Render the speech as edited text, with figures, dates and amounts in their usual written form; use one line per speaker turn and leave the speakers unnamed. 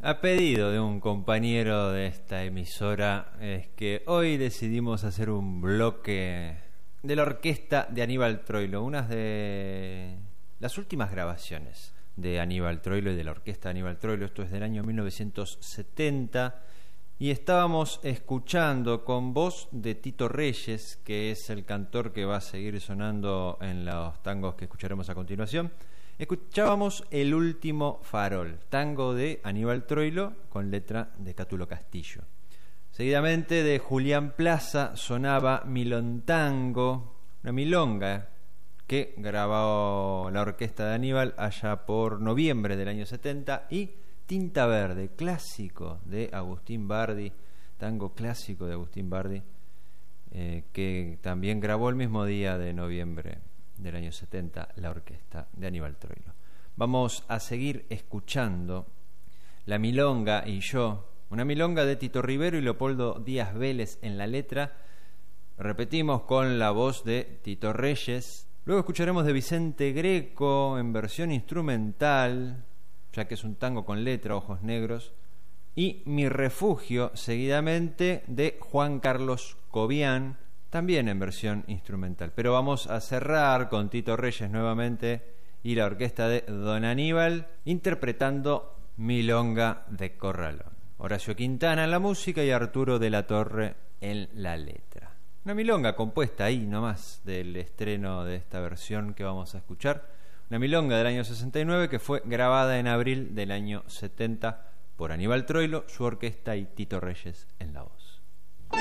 A pedido de un compañero de esta emisora, es que hoy decidimos hacer un bloque de la orquesta de Aníbal Troilo, unas de las últimas grabaciones de Aníbal Troilo y de la orquesta de Aníbal Troilo. Esto es del año 1970 y estábamos escuchando con voz de Tito Reyes, que es el cantor que va a seguir sonando en los tangos que escucharemos a continuación. Escuchábamos El último farol, tango de Aníbal Troilo con letra de Cátulo Castillo. Seguidamente de Julián Plaza sonaba Milontango, una milonga que grabó la orquesta de Aníbal allá por noviembre del año 70, y Tinta Verde, clásico de Agustín Bardi, tango clásico de Agustín Bardi, que también grabó el mismo día de noviembre del año 70 la orquesta de Aníbal Troilo. Vamos a seguir escuchando La Milonga y yo, una milonga de Tito Rivero y Leopoldo Díaz Vélez en la letra. Repetimos con la voz de Tito Reyes. Luego escucharemos de Vicente Greco en versión instrumental, ya que es un tango con letra, Ojos Negros, y Mi Refugio, seguidamente de Juan Carlos Cobian, también en versión instrumental. Pero vamos a cerrar con Tito Reyes nuevamente y la orquesta de Don Aníbal interpretando Milonga de Corralón. Horacio Quintana en la música y Arturo de la Torre en la letra. Una milonga compuesta ahí nomás del estreno de esta versión que vamos a escuchar. Una milonga del año 69 que fue grabada en abril del año 70 por Aníbal Troilo, su orquesta y Tito Reyes en la voz.